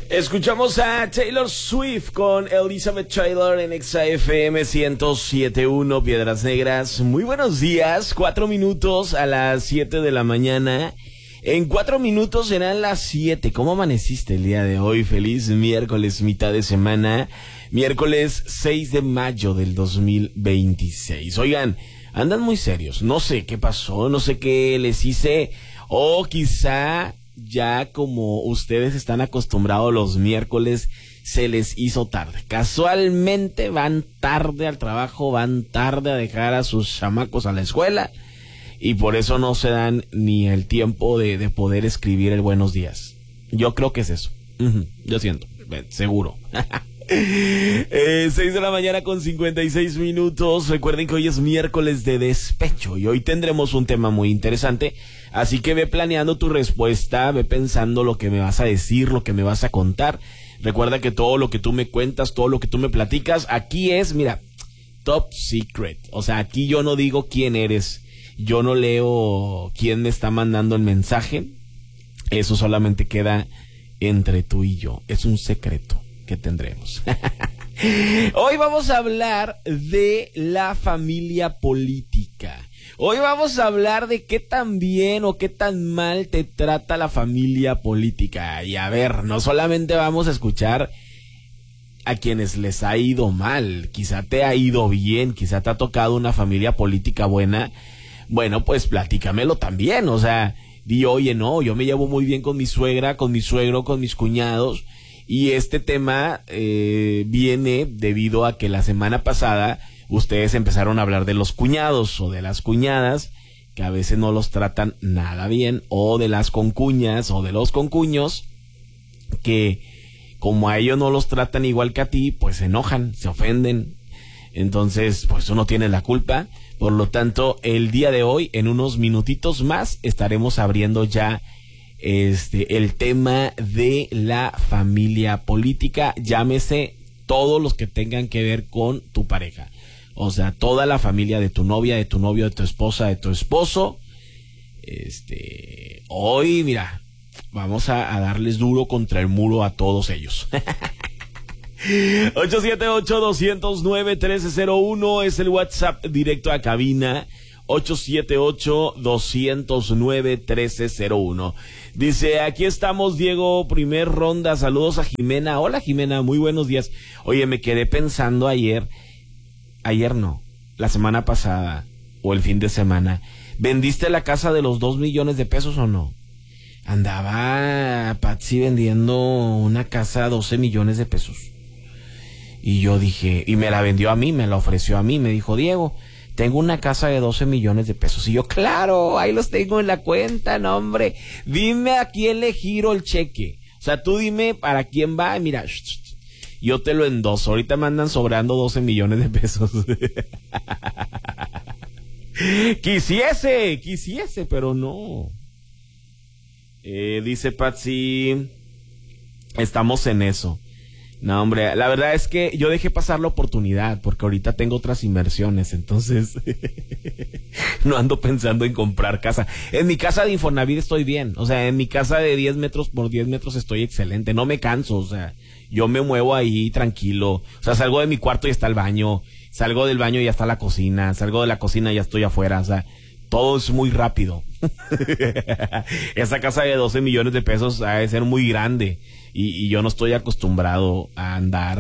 Escuchamos a Taylor Swift con Elizabeth Taylor en XFM 107.1 Piedras Negras. Muy buenos días, 4 minutos a las 7 de la mañana. En 4 minutos serán las 7. ¿Cómo amaneciste el día de hoy? Feliz miércoles, mitad de semana. Miércoles 6 de mayo del 2026. Oigan, andan muy serios. No sé qué pasó, no sé qué les hice. O quizá ya como ustedes están acostumbrados los miércoles, se les hizo tarde. Casualmente van tarde al trabajo, van tarde a dejar a sus chamacos a la escuela y por eso no se dan ni el tiempo de poder escribir el buenos días. Yo creo que es eso. Yo siento, seguro. 6 de la mañana con 56 minutos. Recuerden que hoy es miércoles de despecho y hoy tendremos un tema muy interesante. Así que ve planeando tu respuesta, ve pensando lo que me vas a decir, lo que me vas a contar. Recuerda que todo lo que tú me cuentas, todo lo que tú me platicas, aquí es, mira, top secret. O sea, aquí yo no digo quién eres, yo no leo quién me está mandando el mensaje. Eso solamente queda entre tú y yo. Es un secreto que tendremos. Hoy vamos a hablar de la familia política. Hoy vamos a hablar de qué tan bien o qué tan mal te trata la familia política. Y a ver, no solamente vamos a escuchar a quienes les ha ido mal, quizá te ha ido bien, quizá te ha tocado una familia política buena. Bueno, pues platícamelo también, o sea, di, oye, no, yo me llevo muy bien con mi suegra, con mi suegro, con mis cuñados. Y este tema viene debido a que la semana pasada ustedes empezaron a hablar de los cuñados o de las cuñadas, que a veces no los tratan nada bien, o de las concuñas o de los concuños, que como a ellos no los tratan igual que a ti, pues se enojan, se ofenden. Entonces, pues tú no tienes la culpa. Por lo tanto, el día de hoy, en unos minutitos más, estaremos abriendo ya el tema de la familia política, llámese todos los que tengan que ver con tu pareja, o sea, toda la familia de tu novia, de tu novio, de tu esposa, de tu esposo. Hoy, mira, vamos a darles duro contra el muro a todos ellos. 878-209-1301 es el WhatsApp directo a cabina. 878-209-1301. Dice, aquí estamos, Diego, primer ronda, saludos a Jimena. Hola Jimena, muy buenos días. Oye, me quedé pensando ayer no, la semana pasada o el fin de semana, ¿vendiste la casa de los 2 millones de pesos o no? Andaba Patsy vendiendo una casa a 12 millones de pesos. Y yo dije, y me la vendió a mí, me la ofreció a mí, me dijo, Diego, tengo una casa de 12 millones de pesos. Y yo, claro, ahí los tengo en la cuenta, no hombre. Dime a quién le giro el cheque. O sea, tú dime para quién va. Mira, yo te lo endoso. Ahorita me andan sobrando 12 millones de pesos. Quisiese, pero no. Dice Patsy, estamos en eso. No, hombre, la verdad es que yo dejé pasar la oportunidad porque ahorita tengo otras inversiones, entonces no ando pensando en comprar casa. En mi casa de Infonavit estoy bien, o sea, en mi casa de 10 metros por 10 metros estoy excelente, no me canso, o sea, yo me muevo ahí tranquilo, o sea, salgo de mi cuarto y está el baño, salgo del baño y ya está la cocina, salgo de la cocina y ya estoy afuera, o sea, todo es muy rápido. Esa casa de 12 millones de pesos ha de ser muy grande. Y yo no estoy acostumbrado a andar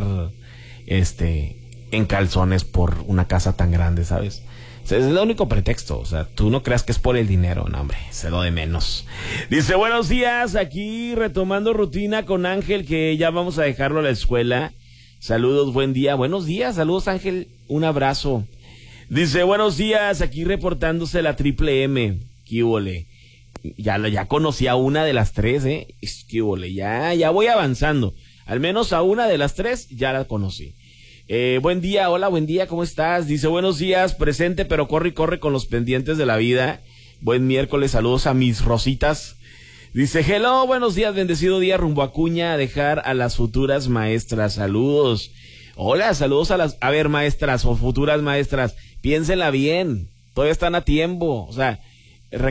en calzones por una casa tan grande, ¿sabes? O sea, es el único pretexto. O sea, tú no creas que es por el dinero, no, hombre, se lo de menos. Dice, buenos días, aquí retomando rutina con Ángel, que ya vamos a dejarlo a la escuela. Saludos, buen día. Buenos días, saludos Ángel, un abrazo. Dice, buenos días, aquí reportándose la Triple M. ¿Qué huele? Ya conocí a una de las tres, ¿Qué huele? Ya voy avanzando. Al menos a una de las tres ya la conocí. Buen día, hola, buen día, ¿cómo estás? Dice, buenos días, presente, pero corre y corre con los pendientes de la vida. Buen miércoles, saludos a mis rositas. Dice, hello, buenos días, bendecido día, rumbo a Acuña, a dejar a las futuras maestras. Saludos. Hola, saludos a ver, maestras o futuras maestras, piénsenla bien, todavía están a tiempo, o sea,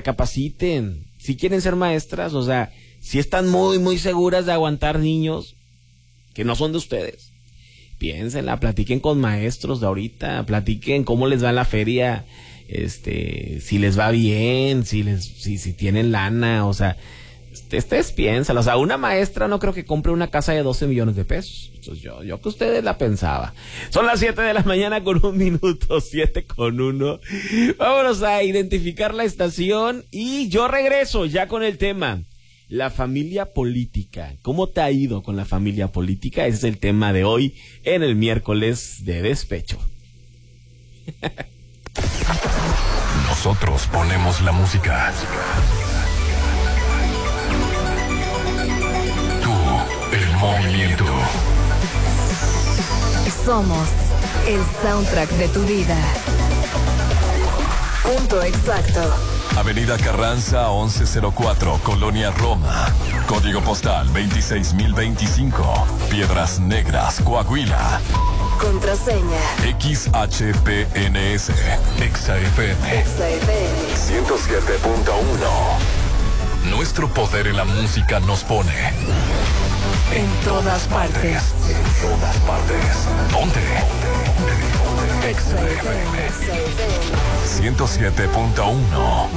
recapaciten, si quieren ser maestras, o sea, si están muy, muy seguras de aguantar niños, que no son de ustedes. Piénsenla, platiquen con maestros de ahorita, platiquen cómo les va en la feria, si les va bien, si tienen lana, o sea, ustedes piénsenlo. O sea, una maestra no creo que compre una casa de 12 millones de pesos. Entonces yo que ustedes la pensaba. Son las 7 de la mañana con 1 minuto, 7:01. Vámonos a identificar la estación y yo regreso ya con el tema. La familia política. ¿Cómo te ha ido con la familia política? Ese es el tema de hoy en el miércoles de despecho. Nosotros ponemos la música. Tú, el movimiento. Somos el soundtrack de tu vida. Punto exacto. Avenida Carranza 1104, Colonia Roma. Código postal 26025. Piedras Negras, Coahuila. Contraseña XHPNS. XFM 107.1. Nuestro poder en la música nos pone en todas partes. En todas partes. ¿Dónde? XFM 107.1.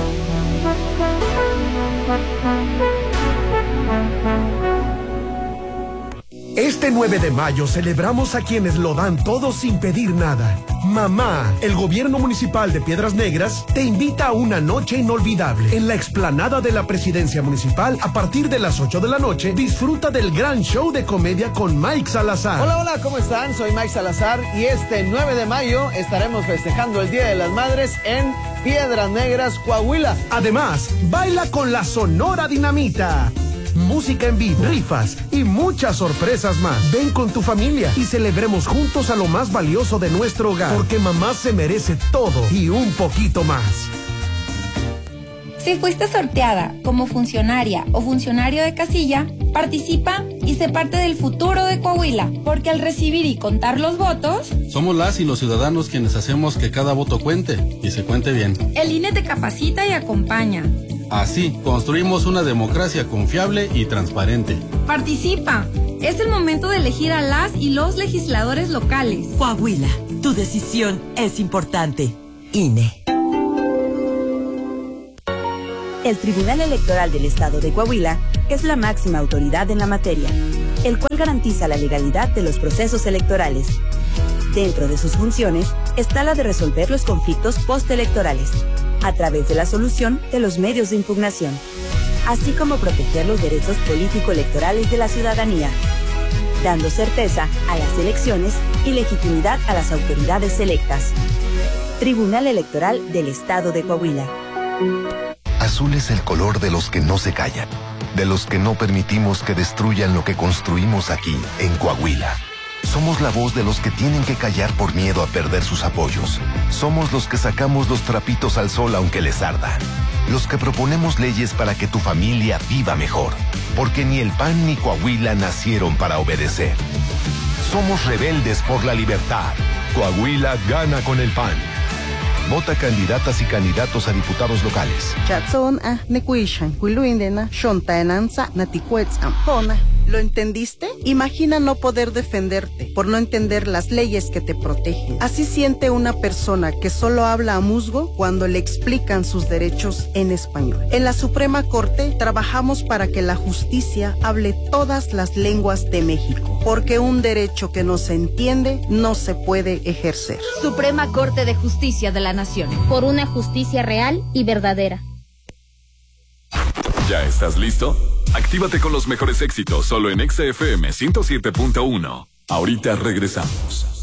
Este 9 de mayo celebramos a quienes lo dan todo sin pedir nada. Mamá, el gobierno municipal de Piedras Negras te invita a una noche inolvidable. En la explanada de la presidencia municipal, a partir de las 8 de la noche, disfruta del gran show de comedia con Mike Salazar. Hola, ¿cómo están? Soy Mike Salazar y este 9 de mayo estaremos festejando el Día de las Madres en Piedras Negras, Coahuila. Además, baila con la Sonora Dinamita. Música en vivo, rifas y muchas sorpresas más. Ven con tu familia y celebremos juntos a lo más valioso de nuestro hogar, porque mamá se merece todo y un poquito más. Si fuiste sorteada como funcionaria o funcionario de casilla, participa y sé parte del futuro de Coahuila, porque al recibir y contar los votos, somos las y los ciudadanos quienes hacemos que cada voto cuente y se cuente bien. El INE te capacita y acompaña. Así, construimos una democracia confiable y transparente. Participa. Es el momento de elegir a las y los legisladores locales. Coahuila, tu decisión es importante. INE. El Tribunal Electoral del Estado de Coahuila es la máxima autoridad en la materia, el cual garantiza la legalidad de los procesos electorales. Dentro de sus funciones está la de resolver los conflictos postelectorales, a través de la solución de los medios de impugnación, así como proteger los derechos político-electorales de la ciudadanía, dando certeza a las elecciones y legitimidad a las autoridades electas. Tribunal Electoral del Estado de Coahuila. Azul es el color de los que no se callan, de los que no permitimos que destruyan lo que construimos aquí, en Coahuila. Somos la voz de los que tienen que callar por miedo a perder sus apoyos. Somos los que sacamos los trapitos al sol aunque les arda. Los que proponemos leyes para que tu familia viva mejor. Porque ni el PAN ni Coahuila nacieron para obedecer. Somos rebeldes por la libertad. Coahuila gana con el PAN. Vota candidatas y candidatos a diputados locales. ¿Lo entendiste? Imagina no poder defenderte por no entender las leyes que te protegen. Así siente una persona que solo habla a musgo cuando le explican sus derechos en español. En la Suprema Corte trabajamos para que la justicia hable todas las lenguas de México, porque un derecho que no se entiende no se puede ejercer. Suprema Corte de Justicia de la Nación, por una justicia real y verdadera. ¿Ya estás listo? Actívate con los mejores éxitos solo en XFM 107.1. Ahorita regresamos.